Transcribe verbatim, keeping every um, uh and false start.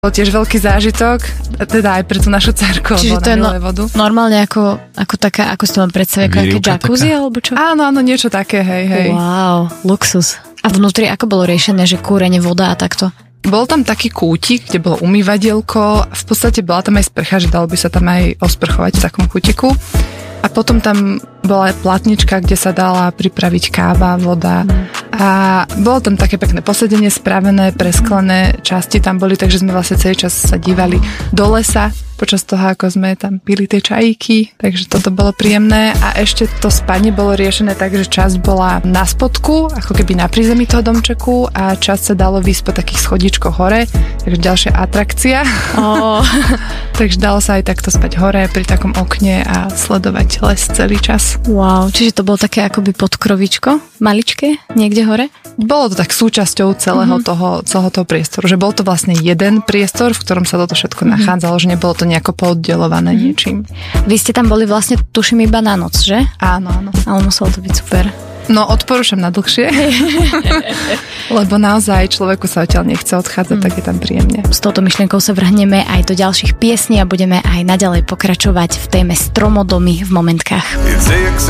Bol tiež veľký zážitok, teda aj pre tú našu dcerku. Čiže to je no, vodu. Normálne ako, ako taká, ako si to mám predstaviť, ako aké jacuzzi alebo čo? Áno, áno, niečo také, hej, hej. Wow, luxus. A vnútri ako bolo riešené, že kúrenie, voda a takto? Bol tam taký kútik, kde bolo umývadielko, v podstate bola tam aj sprcha, že dalo by sa tam aj osprchovať v takom kútiku. A potom tam bola platnička, kde sa dala pripraviť káva, voda. Mm. A bolo tam také pekné posedenie spravené, presklené časti tam boli, takže sme vlastne celý čas sa dívali do lesa počas toho, ako sme tam pili tie čajíky, takže toto bolo príjemné. A ešte to spanie bolo riešené tak, že časť bola na spodku, ako keby na prízemí toho domčeku a časť sa dalo výsť po takých schodičkoch hore, takže ďalšia atrakcia. Oh. Takže dalo sa aj takto spať hore pri takom okne a sledovať les celý čas. Wow, čiže to bolo také akoby podkrovičko, maličké, niekde hore? Bolo to tak súčasťou celého, uh-huh. toho, celého toho priestoru, že bol to vlastne jeden priestor, v ktorom sa toto všetko uh-huh. nachádzalo, že nebolo to nejako pooddelované uh-huh. niečím. Vy ste tam boli vlastne, tuším, iba na noc, že? Áno, áno. Ale muselo to byť super. No, odporúčam na dlhšie, lebo naozaj človeku sa odtiaľ nechce odchádzať, mm. tak je tam príjemne. S touto myšlienkou sa vrhneme aj do ďalších piesní a budeme aj naďalej pokračovať v téme stromodomy v momentkách.